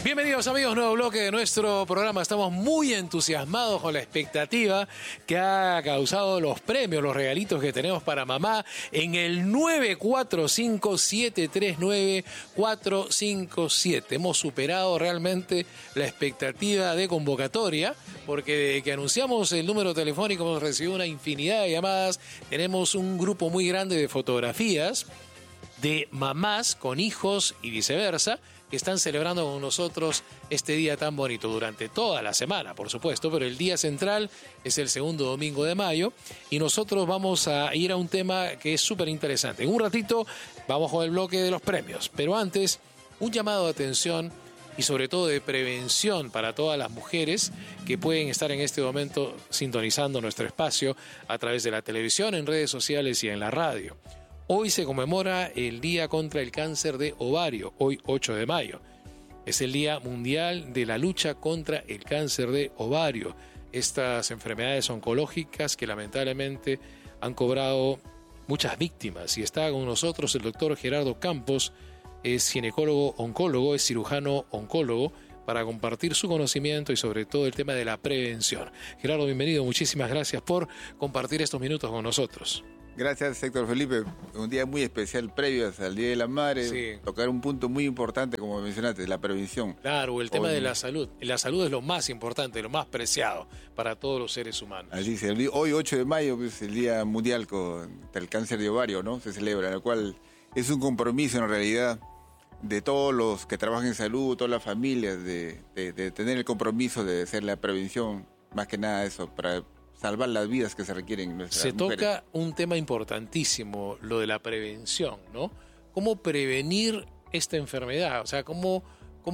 Bienvenidos amigos, nuevo bloque de nuestro programa. Estamos muy entusiasmados con la expectativa que ha causado los premios, los regalitos que tenemos para mamá en el 945-739-457. Hemos superado realmente la expectativa de convocatoria porque desde que anunciamos el número telefónico hemos recibido una infinidad de llamadas. Tenemos un grupo muy grande de fotografías de mamás con hijos y viceversa, que están celebrando con nosotros este día tan bonito durante toda la semana, por supuesto, pero el día central es el segundo domingo de mayo y nosotros vamos a ir a un tema que es súper interesante. En un ratito vamos con el bloque de los premios, pero antes un llamado de atención y sobre todo de prevención para todas las mujeres que pueden estar en este momento sintonizando nuestro espacio a través de la televisión, en redes sociales y en la radio. Hoy se conmemora el Día contra el Cáncer de Ovario, hoy 8 de mayo. Es el Día Mundial de la Lucha contra el Cáncer de Ovario. Estas enfermedades oncológicas que lamentablemente han cobrado muchas víctimas. Y está con nosotros el doctor Gerardo Campos, es ginecólogo oncólogo, es cirujano oncólogo, para compartir su conocimiento y sobre todo el tema de la prevención. Gerardo, bienvenido, muchísimas gracias por compartir estos minutos con nosotros. Gracias, Héctor Felipe. Un día muy especial previo al Día de la Madre. Sí. Tocar un punto muy importante, como mencionaste, la prevención. Claro, el tema de la salud. La salud es lo más importante, lo más preciado para todos los seres humanos. Así es. Hoy, 8 de mayo, es el Día Mundial contra el Cáncer de Ovario, ¿no? Se celebra, lo cual es un compromiso en realidad de todos los que trabajan en salud, todas las familias, de tener el compromiso de hacer la prevención, más que nada eso, para salvar las vidas que se requieren en nuestras mujeres. Se toca un tema importantísimo, lo de la prevención, ¿no? ¿Cómo prevenir esta enfermedad? O sea, ¿cómo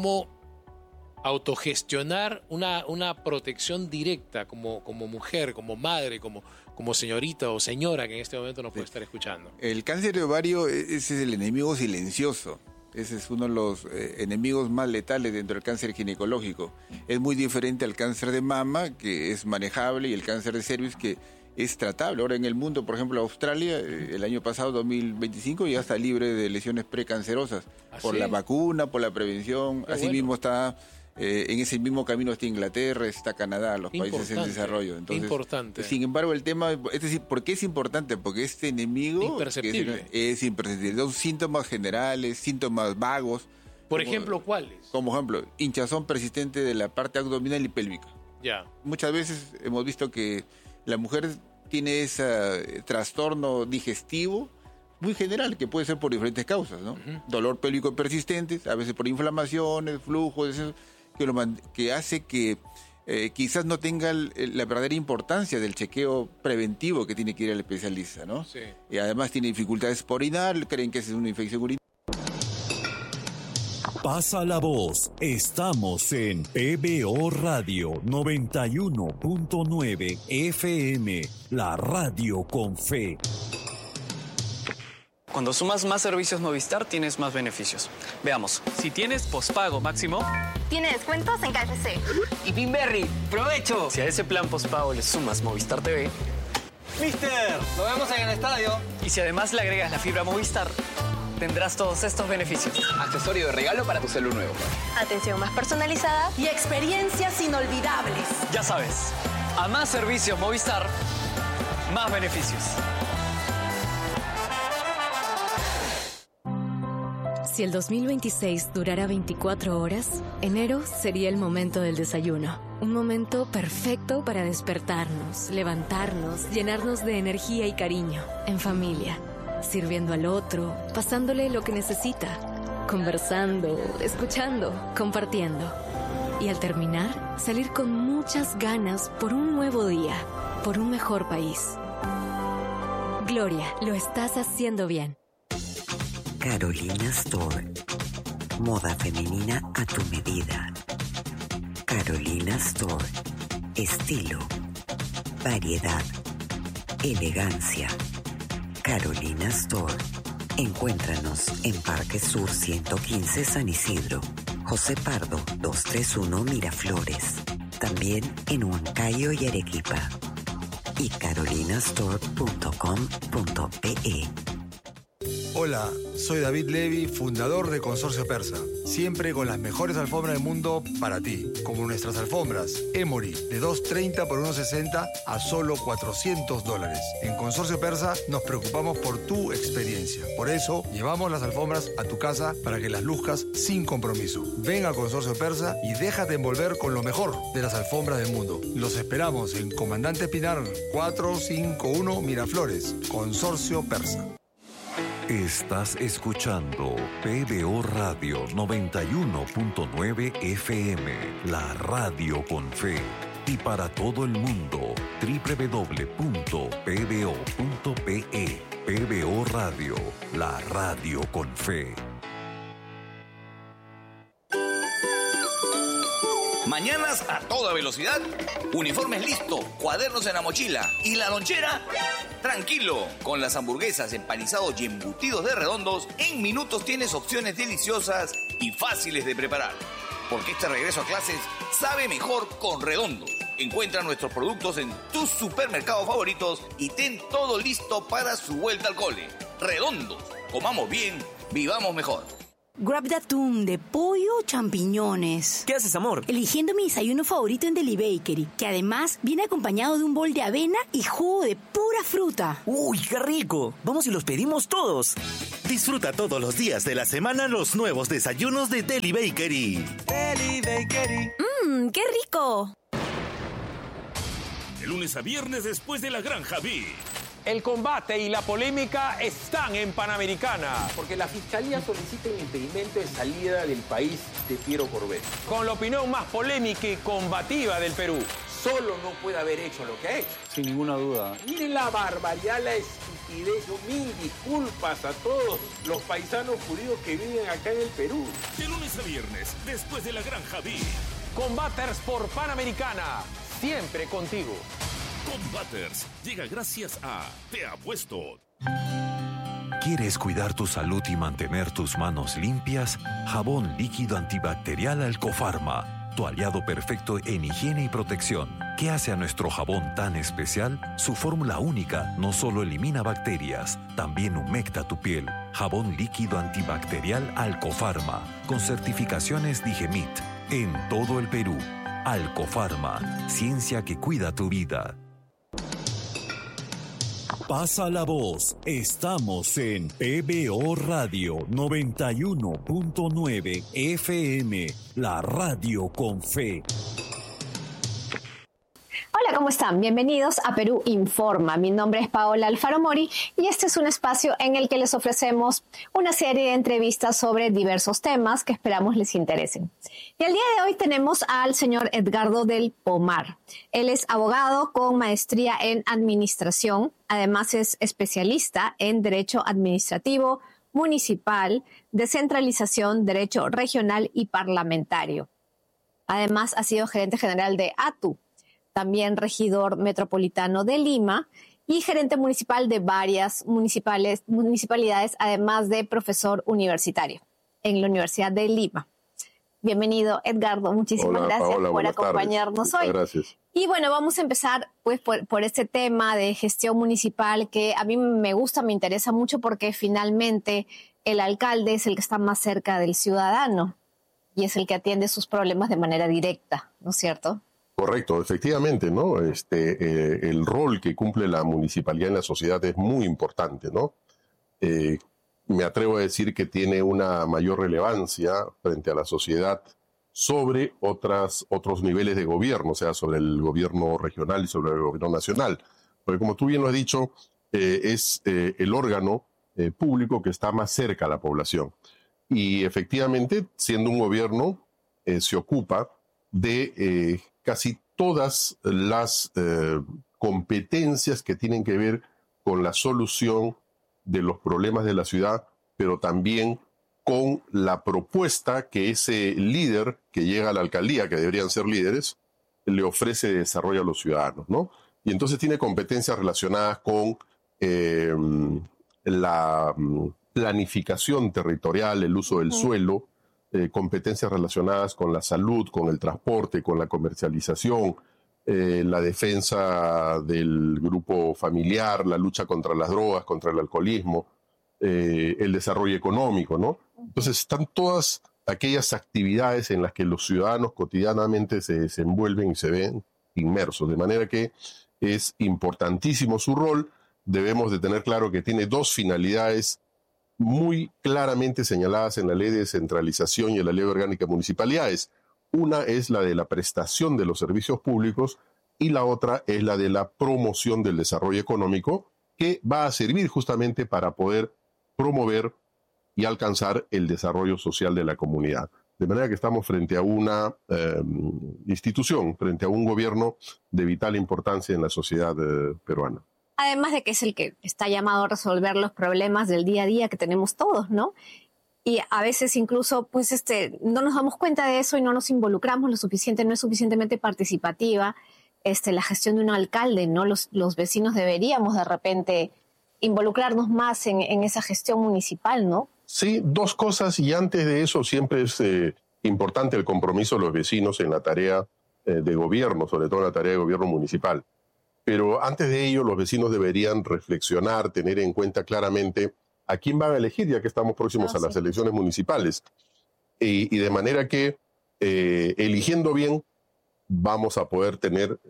autogestionar una protección directa como mujer, como madre, como señorita o señora que en este momento nos puede estar escuchando? El cáncer de ovario, ese es el enemigo silencioso. Ese es uno de los enemigos más letales dentro del cáncer ginecológico. Es muy diferente al cáncer de mama, que es manejable, y el cáncer de cervix, que es tratable. Ahora en el mundo, por ejemplo, Australia, el año pasado, 2025, ya está libre de lesiones precancerosas. Por la vacuna, por la prevención. Asimismo está... en ese mismo camino está Inglaterra, está Canadá, los países en desarrollo. Entonces, importante. Sin embargo, el tema, es decir, ¿por qué es importante? Porque este enemigo es imperceptible. Son síntomas generales, síntomas vagos. Por ejemplo, ¿cuáles? Como ejemplo, hinchazón persistente de la parte abdominal y pélvica. Ya. Muchas veces hemos visto que la mujer tiene ese trastorno digestivo muy general, que puede ser por diferentes causas, ¿no? Uh-huh. Dolor pélvico persistente, a veces por inflamaciones, flujos, que hace que quizás no tenga la verdadera importancia del chequeo preventivo que tiene que ir al especialista, ¿no? Sí. Y además tiene dificultades por orinar, creen que es una infección urinaria. Pasa la voz, estamos en PBO Radio 91.9 FM, la radio con fe. Cuando sumas más servicios Movistar, tienes más beneficios. Veamos. Si tienes pospago máximo... Tiene descuentos en KFC. Y Pinberry, ¡provecho! Si a ese plan pospago le sumas Movistar TV... ¡Mister! ¡Lo vemos en el estadio! Y si además le agregas la fibra Movistar, tendrás todos estos beneficios. Accesorio de regalo para tu celu nuevo. Atención más personalizada y experiencias inolvidables. Ya sabes, a más servicios Movistar, más beneficios. Si el 2026 durara 24 horas, enero sería el momento del desayuno. Un momento perfecto para despertarnos, levantarnos, llenarnos de energía y cariño, en familia, sirviendo al otro, pasándole lo que necesita, conversando, escuchando, compartiendo. Y al terminar, salir con muchas ganas por un nuevo día, por un mejor país. Gloria, lo estás haciendo bien. Carolina Store. Moda femenina a tu medida. Carolina Store. Estilo, variedad, elegancia. Carolina Store. Encuéntranos en Parque Sur 115 San Isidro, José Pardo 231 Miraflores. También en Huancayo y Arequipa. Y carolinastore.com.pe. Hola, soy David Levy, fundador de Consorcio Persa. Siempre con las mejores alfombras del mundo para ti, como nuestras alfombras Emory de 2.30 por 1.60 a solo $400. En Consorcio Persa nos preocupamos por tu experiencia. Por eso llevamos las alfombras a tu casa para que las luzcas sin compromiso. Ven a Consorcio Persa y déjate envolver con lo mejor de las alfombras del mundo. Los esperamos en Comandante Pinar 451 Miraflores. Consorcio Persa. Estás escuchando PBO Radio 91.9 FM, la radio con fe. Y para todo el mundo, www.pbo.pe. PBO Radio, la radio con fe. Mañanas a toda velocidad, uniformes listos, cuadernos en la mochila y la lonchera. Tranquilo, con las hamburguesas, empanizados y embutidos de Redondos, en minutos tienes opciones deliciosas y fáciles de preparar. Porque este regreso a clases sabe mejor con Redondos. Encuentra nuestros productos en tus supermercados favoritos y ten todo listo para su vuelta al cole. Redondos, comamos bien, vivamos mejor. Grab de atún, de pollo o champiñones. ¿Qué haces, amor? Eligiendo mi desayuno favorito en Deli Bakery, que además viene acompañado de un bol de avena y jugo de pura fruta. ¡Uy, qué rico! Vamos y los pedimos todos. Disfruta todos los días de la semana los nuevos desayunos de Deli Bakery. Deli Bakery. ¡Qué rico! De lunes a viernes después de la Granja B. El combate y la polémica están en Panamericana. Porque la Fiscalía solicita el impedimento de salida del país de Piero Corbet. Con la opinión más polémica y combativa del Perú. Solo no puede haber hecho lo que ha hecho. Sin ninguna duda. Miren la barbaridad, la estupidez. Mil disculpas a todos los paisanos judíos que viven acá en el Perú. De lunes a viernes, después de la Granja B. Combaters por Panamericana. Siempre contigo. Combaters llega gracias a Te Apuesto. ¿Quieres cuidar tu salud y mantener tus manos limpias? Jabón líquido antibacterial Alcofarma, tu aliado perfecto en higiene y protección. ¿Qué hace a nuestro jabón tan especial? Su fórmula única no solo elimina bacterias, también humecta tu piel. Jabón líquido antibacterial Alcofarma, con certificaciones Digemit, en todo el Perú. Alcofarma, ciencia que cuida tu vida. Pasa la voz. Estamos en PBO Radio 91.9 FM, la radio con fe. Hola, ¿cómo están? Bienvenidos a Perú Informa. Mi nombre es Paola Alfaro Mori y este es un espacio en el que les ofrecemos una serie de entrevistas sobre diversos temas que esperamos les interesen. Y el día de hoy tenemos al señor Edgardo del Pomar. Él es abogado con maestría en administración, además es especialista en derecho administrativo, municipal, descentralización, derecho regional y parlamentario. Además ha sido gerente general de ATU, también regidor metropolitano de Lima y gerente municipal de varias municipalidades, además de profesor universitario en la Universidad de Lima. Bienvenido, Edgardo. Muchísimas gracias Paola, por acompañarnos hoy. Gracias. Y bueno, vamos a empezar pues por este tema de gestión municipal que a mí me gusta, me interesa mucho porque finalmente el alcalde es el que está más cerca del ciudadano y es el que atiende sus problemas de manera directa, ¿no es cierto? Correcto, efectivamente, ¿no? El rol que cumple la municipalidad en la sociedad es muy importante, ¿no? Me atrevo a decir que tiene una mayor relevancia frente a la sociedad sobre otros niveles de gobierno, o sea, sobre el gobierno regional y sobre el gobierno nacional. Porque como tú bien lo has dicho, es el órgano público que está más cerca a la población. Y efectivamente, siendo un gobierno, se ocupa de casi todas las competencias que tienen que ver con la solución de los problemas de la ciudad, pero también con la propuesta que ese líder que llega a la alcaldía, que deberían ser líderes, le ofrece de desarrollo a los ciudadanos, ¿no? Y entonces tiene competencias relacionadas con la planificación territorial, el uso del suelo, competencias relacionadas con la salud, con el transporte, con la comercialización, la defensa del grupo familiar, la lucha contra las drogas, contra el alcoholismo, el desarrollo económico, ¿no? Entonces están todas aquellas actividades en las que los ciudadanos cotidianamente se desenvuelven y se ven inmersos, de manera que es importantísimo su rol. Debemos de tener claro que tiene dos finalidades muy claramente señaladas en la Ley de Descentralización y en la Ley Orgánica de Municipalidades. Una es la de la prestación de los servicios públicos y la otra es la de la promoción del desarrollo económico, que va a servir justamente para poder promover y alcanzar el desarrollo social de la comunidad. De manera que estamos frente a una institución, frente a un gobierno de vital importancia en la sociedad peruana. Además de que es el que está llamado a resolver los problemas del día a día que tenemos todos, ¿no? Y a veces incluso pues no nos damos cuenta de eso y no nos involucramos lo suficiente, no es suficientemente participativa la gestión de un alcalde, ¿no? Los vecinos deberíamos de repente involucrarnos más en esa gestión municipal, ¿no? Sí, dos cosas, y antes de eso siempre es importante el compromiso de los vecinos en la tarea de gobierno, sobre todo en la tarea de gobierno municipal. Pero antes de ello, los vecinos deberían reflexionar, tener en cuenta claramente a quién van a elegir, ya que estamos próximos a las elecciones municipales. Y de manera que, eligiendo bien, vamos a poder tener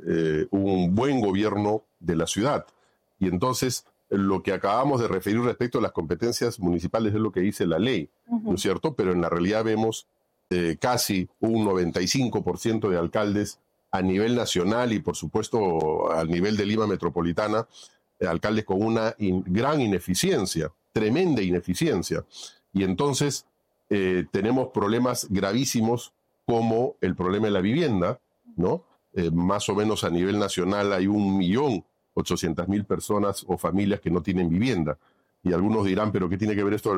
un buen gobierno de la ciudad. Y entonces, lo que acabamos de referir respecto a las competencias municipales es lo que dice la ley, ¿no es cierto? Pero en la realidad vemos casi un 95% de alcaldes a nivel nacional y, por supuesto, al nivel de Lima metropolitana, alcaldes con una gran ineficiencia, tremenda ineficiencia. Y entonces tenemos problemas gravísimos como el problema de la vivienda, ¿no? Más o menos a nivel nacional hay 1.800.000 personas o familias que no tienen vivienda. Y algunos dirán, ¿pero qué tiene que ver esto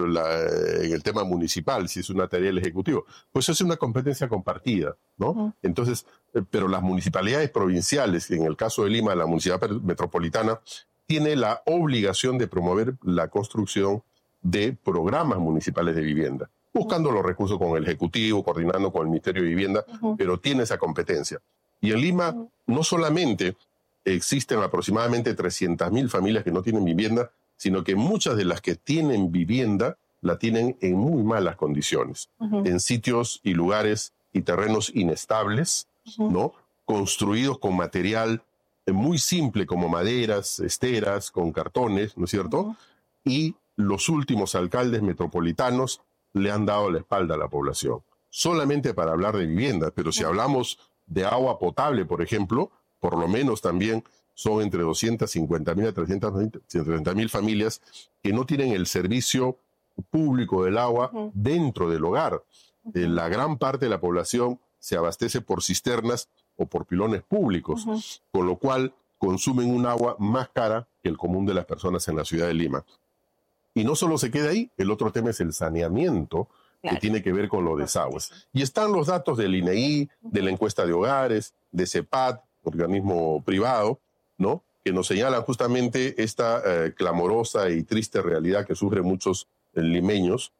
en el tema municipal, si es una tarea del Ejecutivo? Pues es una competencia compartida, ¿no? Entonces, pero las municipalidades provinciales, en el caso de Lima, la municipalidad metropolitana, tiene la obligación de promover la construcción de programas municipales de vivienda, buscando los recursos con el Ejecutivo, coordinando con el Ministerio de Vivienda, pero tiene esa competencia. Y en Lima no solamente existen aproximadamente 300.000 familias que no tienen vivienda, sino que muchas de las que tienen vivienda la tienen en muy malas condiciones, en sitios y lugares y terrenos inestables, ¿no? Construidos con material muy simple como maderas, esteras, con cartones, ¿no es cierto? Y los últimos alcaldes metropolitanos le han dado la espalda a la población, solamente para hablar de vivienda, pero si hablamos de agua potable, por ejemplo, por lo menos también son entre 250.000 a 330.000 familias que no tienen el servicio público del agua dentro del hogar. La gran parte de la población se abastece por cisternas o por pilones públicos, con lo cual consumen un agua más cara que el común de las personas en la ciudad de Lima. Y no solo se queda ahí, el otro tema es el saneamiento, que tiene que ver con los desagües. Y están los datos del INEI, de la encuesta de hogares, de CEPAT, organismo privado, ¿no? Que nos señalan justamente esta clamorosa y triste realidad que sufren muchos limeños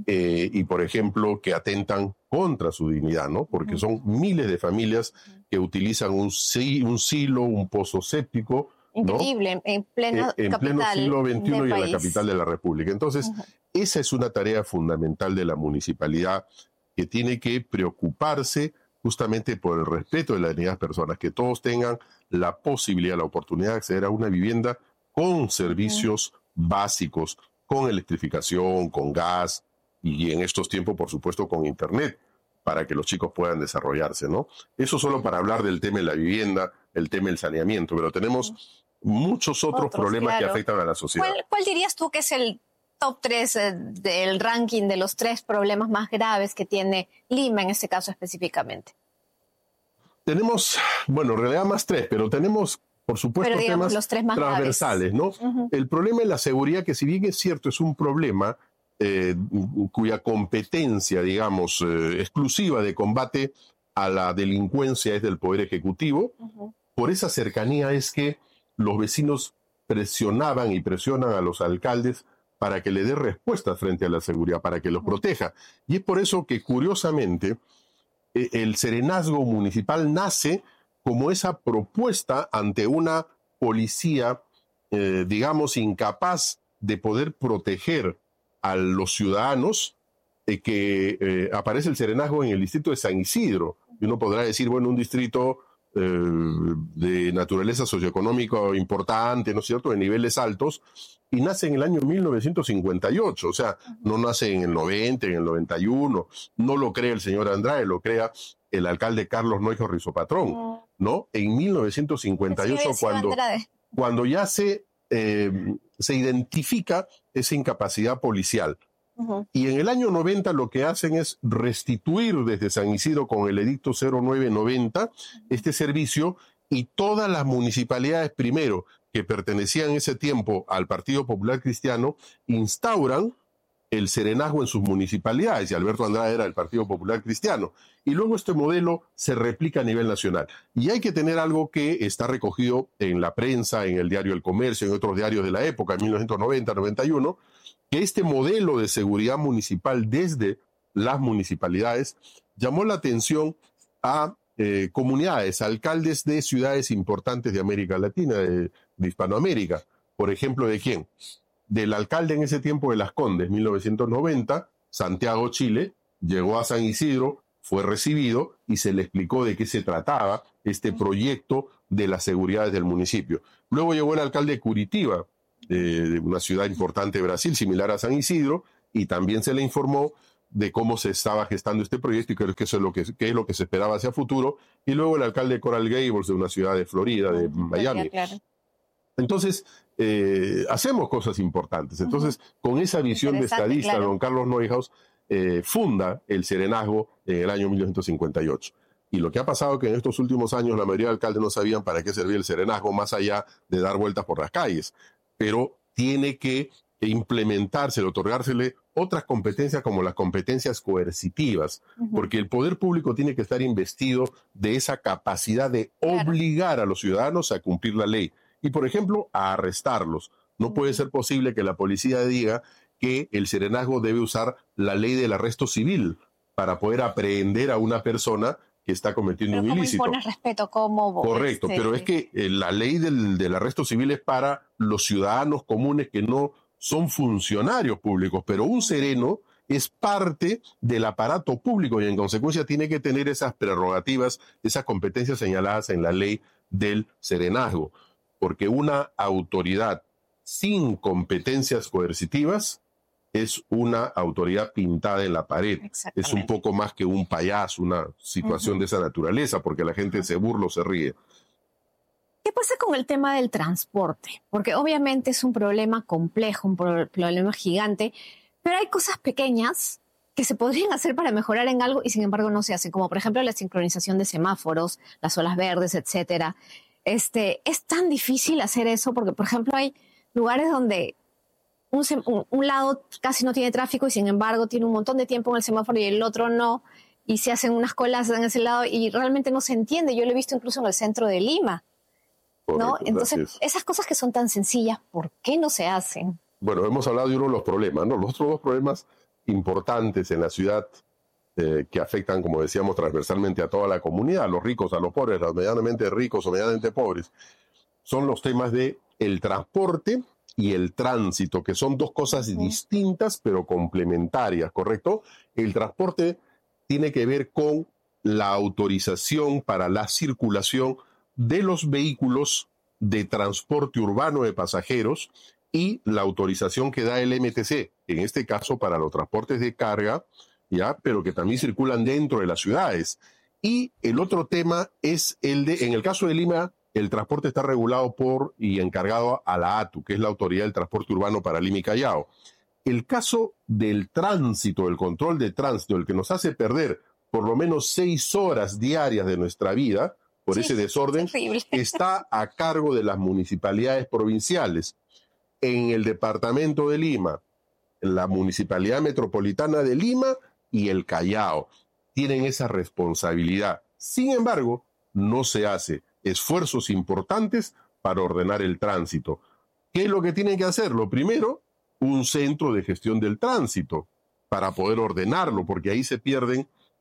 y, por ejemplo, que atentan contra su dignidad, ¿no? Porque son miles de familias que utilizan un silo, un pozo séptico, ¿no? Increíble, en pleno siglo XXI y en la capital de la República. Entonces, esa es una tarea fundamental de la municipalidad que tiene que preocuparse justamente por el respeto de la dignidad de las personas, que todos tengan la posibilidad, la oportunidad de acceder a una vivienda con servicios básicos, con electrificación, con gas y en estos tiempos, por supuesto, con internet, para que los chicos puedan desarrollarse, ¿no? Eso solo para hablar del tema de la vivienda, el tema del saneamiento, pero tenemos muchos otros problemas que afectan a la sociedad. ¿Cuál dirías tú que es el top 3 del ranking de los 3 problemas más graves que tiene Lima en este caso específicamente? Tenemos, bueno, en realidad más 3, pero tenemos, por supuesto, temas los 3 más transversales, graves, ¿no? El problema de la seguridad, que si bien es cierto, es un problema cuya competencia, digamos, exclusiva de combate a la delincuencia es del Poder Ejecutivo, por esa cercanía es que los vecinos presionaban y presionan a los alcaldes para que le dé respuesta frente a la seguridad, para que los proteja. Y es por eso que, curiosamente, el serenazgo municipal nace como esa propuesta ante una policía, digamos, incapaz de poder proteger a los ciudadanos que aparece el serenazgo en el distrito de San Isidro. Y uno podrá decir, bueno, un distrito de naturaleza socioeconómica importante, ¿no es cierto?, de niveles altos, y nace en el año 1958, o sea, no nace en el 90, en el 91, no lo crea el señor Andrade, lo crea el alcalde Carlos Neuhaus Rizopatrón, ¿no? En 1958, cuando ya se identifica esa incapacidad policial. Y en el año 90 lo que hacen es restituir desde San Isidro con el edicto 0990 este servicio, y todas las municipalidades, primero, que pertenecían en ese tiempo al Partido Popular Cristiano, instauran el serenazgo en sus municipalidades, y Alberto Andrade era del Partido Popular Cristiano. Y luego este modelo se replica a nivel nacional. Y hay que tener algo que está recogido en la prensa, en el diario El Comercio, en otros diarios de la época, en 1990-91, que este modelo de seguridad municipal desde las municipalidades llamó la atención a comunidades, alcaldes de ciudades importantes de América Latina, de Hispanoamérica. Por ejemplo, ¿de quién? Del alcalde en ese tiempo de Las Condes, 1990, Santiago Chile, llegó a San Isidro, fue recibido y se le explicó de qué se trataba este proyecto de las seguridades del municipio. Luego llegó el alcalde de Curitiba, de una ciudad importante de Brasil, similar a San Isidro, y también se le informó de cómo se estaba gestando este proyecto y qué es lo que se esperaba hacia futuro. Y luego el alcalde de Coral Gables, de una ciudad de Florida, de Miami. Claro. Entonces, hacemos cosas importantes. Entonces, con esa visión de estadista, claro, don Carlos Neuhaus funda el serenazgo en el año 1958. Y lo que ha pasado es que en estos últimos años la mayoría de alcaldes no sabían para qué servía el serenazgo, más allá de dar vueltas por las calles. Pero tiene que implementarse, otorgársele otras competencias como las competencias coercitivas, porque el poder público tiene que estar investido de esa capacidad de obligar a los ciudadanos a cumplir la ley y, por ejemplo, a arrestarlos. No puede ser posible que la policía diga que el serenazgo debe usar la ley del arresto civil para poder aprehender a una persona que está cometiendo un ilícito. ¿Cómo impones respeto? ¿Cómo? Correcto, pero es que la ley del arresto civil es para los ciudadanos comunes que no son funcionarios públicos, pero un sereno es parte del aparato público y en consecuencia tiene que tener esas prerrogativas, esas competencias señaladas en la ley del serenazgo, porque una autoridad sin competencias coercitivas es una autoridad pintada en la pared. Es un poco más que un payaso, una situación de esa naturaleza, porque la gente se burla o se ríe. ¿Qué pasa con el tema del transporte? Porque obviamente es un problema complejo, un problema gigante, pero hay cosas pequeñas que se podrían hacer para mejorar en algo y sin embargo no se hacen, como por ejemplo la sincronización de semáforos, las olas verdes, etcétera. Es tan difícil hacer eso porque, por ejemplo, hay lugares donde un lado casi no tiene tráfico y sin embargo tiene un montón de tiempo en el semáforo y el otro no, y se hacen unas colas en ese lado y realmente no se entiende. Yo lo he visto incluso en el centro de Lima. ¿No? Correcto, entonces, esas cosas que son tan sencillas, ¿por qué no se hacen? Bueno, hemos hablado de uno de los problemas, ¿no? Los otros dos problemas importantes en la ciudad que afectan, como decíamos, transversalmente a toda la comunidad, a los ricos, a los pobres, a los medianamente ricos o medianamente pobres, son los temas de el transporte y el tránsito, que son dos cosas distintas pero complementarias, ¿correcto? El transporte tiene que ver con la autorización para la circulación de los vehículos de transporte urbano de pasajeros y la autorización que da el MTC, en este caso para los transportes de carga, ya, pero que también circulan dentro de las ciudades. Y el otro tema es el de, en el caso de Lima, el transporte está regulado por y encargado a la ATU, que es la Autoridad del Transporte Urbano para Lima y Callao. El caso del tránsito, el control de tránsito, el que nos hace perder por lo menos 6 horas diarias de nuestra vida, por ese desorden, está a cargo de las municipalidades provinciales. En el departamento de Lima, la Municipalidad Metropolitana de Lima y el Callao tienen esa responsabilidad. Sin embargo, no se hace esfuerzos importantes para ordenar el tránsito. ¿Qué es lo que tienen que hacer? Lo primero, un centro de gestión del tránsito para poder ordenarlo, porque ahí se pierden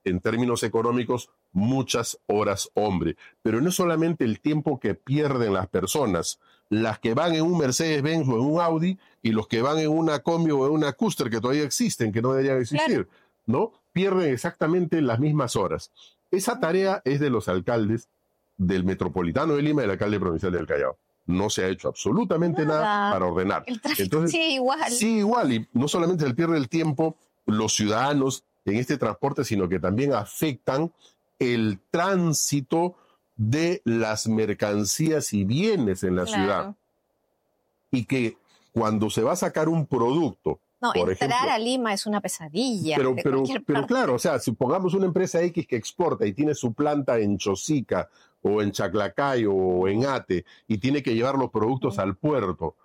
en términos económicos, muchas horas hombre. Pero no es solamente el tiempo que pierden las personas, las que van en un Mercedes-Benz o en un Audi y los que van en una Combi o en una Custer que todavía existen, que no deberían existir, ¿no? Pierden exactamente las mismas horas. Esa tarea es de los alcaldes del Metropolitano de Lima y del alcalde provincial del Callao. No se ha hecho absolutamente nada para ordenar. El tráfico sigue igual. Sí, igual. Y no solamente se pierde el tiempo los ciudadanos en este transporte, sino que también afectan el tránsito de las mercancías y bienes en la ciudad. Y que cuando se va a sacar un producto, no, por entrar ejemplo, a Lima es una pesadilla. Pero claro, o sea, si pongamos una empresa X que exporta y tiene su planta en Chosica o en Chaclacayo o en Ate y tiene que llevar los productos al puerto,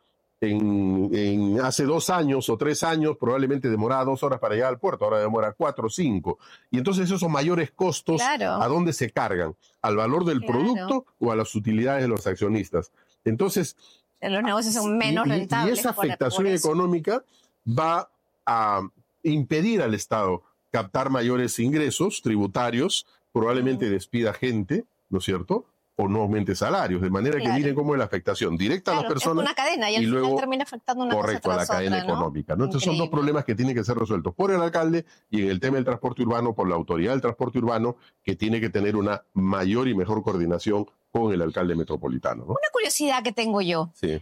hace 2 años o 3 años probablemente demoraba 2 horas para llegar al puerto, ahora demora 4 o 5. Y entonces esos son mayores costos, ¿a dónde se cargan? ¿Al valor del producto o a las utilidades de los accionistas? Entonces, los negocios son menos rentables. Y esa afectación económica va a impedir al Estado captar mayores ingresos tributarios, probablemente despida gente, ¿no es cierto?, o no aumente salarios, de manera que miren cómo es la afectación directa a las personas. Es una cadena y al final termina afectando una cosa a la cadena económica, ¿no? Entonces son 2 problemas que tienen que ser resueltos por el alcalde y en el tema del transporte urbano por la autoridad del transporte urbano, que tiene que tener una mayor y mejor coordinación con el alcalde metropolitano, ¿no? Una curiosidad que tengo yo. Sí.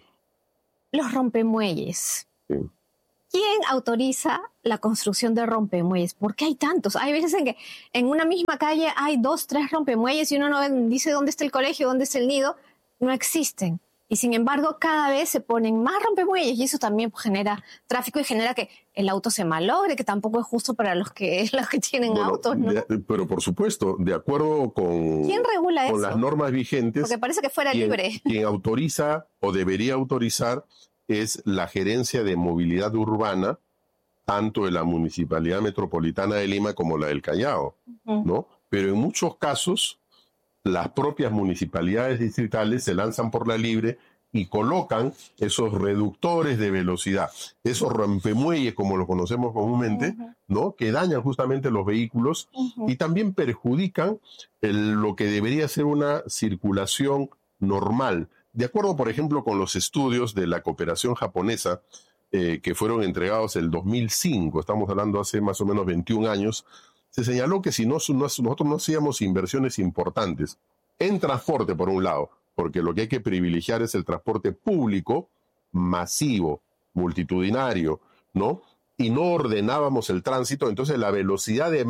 Los rompemuelles. Sí. ¿Quién autoriza la construcción de rompemuelles? ¿Por qué hay tantos? Hay veces en que en una misma calle hay 2, 3 rompemuelles y uno no dice dónde está el colegio, dónde está el nido. No existen. Y sin embargo, cada vez se ponen más rompemuelles y eso también genera tráfico y genera que el auto se malogre, que tampoco es justo para los que tienen autos, ¿no? Pero por supuesto, de acuerdo con, ¿quién regula eso? Las normas vigentes. Porque parece que fuera libre. Quien autoriza o debería autorizar es la Gerencia de Movilidad Urbana, tanto de la Municipalidad Metropolitana de Lima como la del Callao, ¿no? Pero en muchos casos, las propias municipalidades distritales se lanzan por la libre y colocan esos reductores de velocidad, esos rompemuelles, como los conocemos comúnmente, ¿no?, que dañan justamente los vehículos y también perjudican lo que debería ser una circulación normal. De acuerdo, por ejemplo, con los estudios de la cooperación japonesa que fueron entregados el 2005, estamos hablando hace más o menos 21 años, se señaló que si nosotros no hacíamos inversiones importantes en transporte, por un lado, porque lo que hay que privilegiar es el transporte público, masivo, multitudinario, ¿no? Y no ordenábamos el tránsito, entonces la velocidad de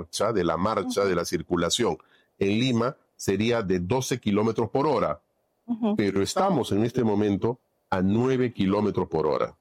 la circulación en Lima sería de 12 kilómetros por hora. Pero estamos en este momento a 9 kilómetros por hora.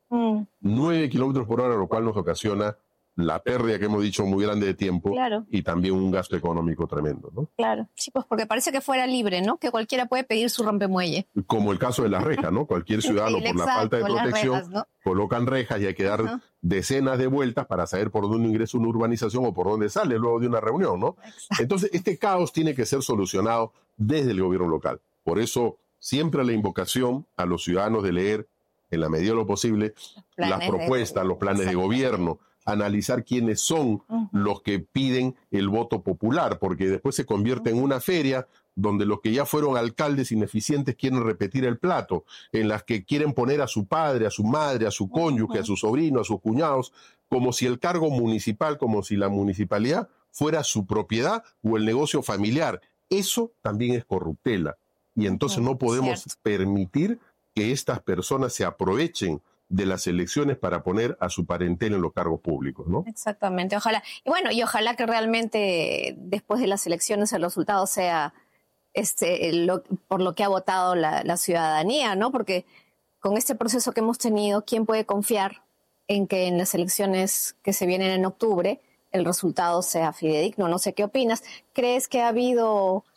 9 kilómetros por hora, lo cual nos ocasiona la pérdida que hemos dicho muy grande de tiempo y también un gasto económico tremendo, ¿no? Claro, sí, pues porque parece que fuera libre, ¿no? Que cualquiera puede pedir su rompemuelle. Como el caso de las rejas, ¿no? Cualquier ciudadano por la falta de protección rejas, ¿no?, colocan rejas y hay que dar decenas de vueltas para saber por dónde ingresa una urbanización o por dónde sale luego de una reunión, ¿no? Entonces, este caos tiene que ser solucionado desde el gobierno local. Por eso, siempre la invocación a los ciudadanos de leer, en la medida de lo posible, las propuestas, los planes de gobierno, analizar quiénes son los que piden el voto popular, porque después se convierte en una feria donde los que ya fueron alcaldes ineficientes quieren repetir el plato, en las que quieren poner a su padre, a su madre, a su cónyuge, a su sobrino, a sus cuñados, como si el cargo municipal, como si la municipalidad fuera su propiedad o el negocio familiar. Eso también es corruptela. Y entonces no podemos permitir que estas personas se aprovechen de las elecciones para poner a su parentela en los cargos públicos, ¿no? Exactamente, ojalá. Y bueno, y ojalá que realmente después de las elecciones el resultado sea por lo que ha votado la ciudadanía, ¿no? Porque con este proceso que hemos tenido, ¿quién puede confiar en que en las elecciones que se vienen en octubre el resultado sea fidedigno? No sé qué opinas. ¿Crees que ha habido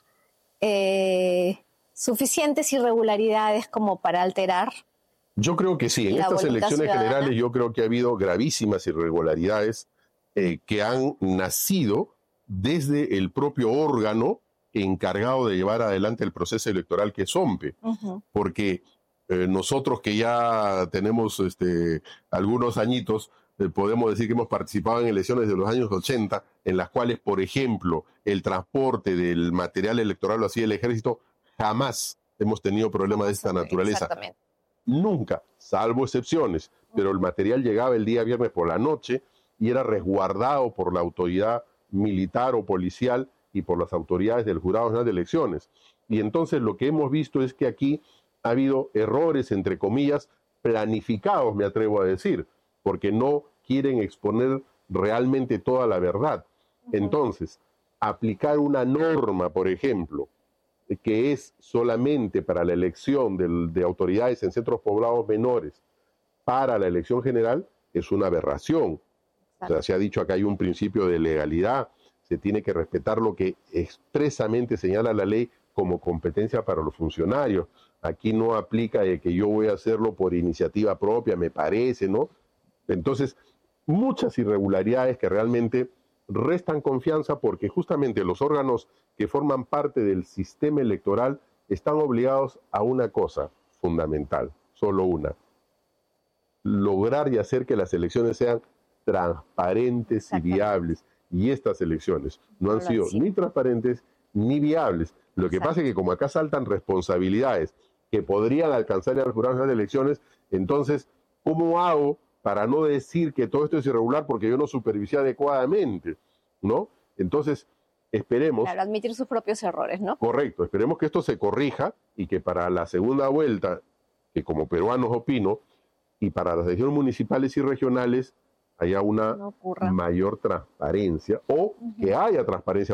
suficientes irregularidades como para alterar? Yo creo que sí. En estas elecciones generales yo creo que ha habido gravísimas irregularidades que han nacido desde el propio órgano encargado de llevar adelante el proceso electoral, que es OMPE. Porque nosotros que ya tenemos algunos añitos, podemos decir que hemos participado en elecciones de los años 80, en las cuales, por ejemplo, el transporte del material electoral lo hacía el ejército, jamás hemos tenido problemas de esta naturaleza. Exactamente. Nunca, salvo excepciones, pero el material llegaba el día viernes por la noche y era resguardado por la autoridad militar o policial y por las autoridades del Jurado Nacional de Elecciones. Y entonces lo que hemos visto es que aquí ha habido errores, entre comillas, planificados, me atrevo a decir, porque no quieren exponer realmente toda la verdad. Entonces, aplicar una norma, por ejemplo, que es solamente para la elección de autoridades en centros poblados menores para la elección general, es una aberración. O sea, se ha dicho acá hay un principio de legalidad, se tiene que respetar lo que expresamente señala la ley como competencia para los funcionarios. Aquí no aplica de que yo voy a hacerlo por iniciativa propia, me parece, ¿no? Entonces, muchas irregularidades que realmente restan confianza porque justamente los órganos que forman parte del sistema electoral están obligados a una cosa fundamental, solo una: lograr y hacer que las elecciones sean transparentes y viables. Y estas elecciones no han sido ni transparentes ni viables. Lo que pasa es que como acá saltan responsabilidades que podrían alcanzar al Jurado Nacional de Elecciones, entonces, ¿cómo hago para no decir que todo esto es irregular porque yo no supervisé adecuadamente, ¿no? Entonces, esperemos... Claro, admitir sus propios errores, ¿no? Correcto, esperemos que esto se corrija y que para la segunda vuelta, que como peruanos opino, y para las elecciones municipales y regionales haya una mayor transparencia o que haya transparencia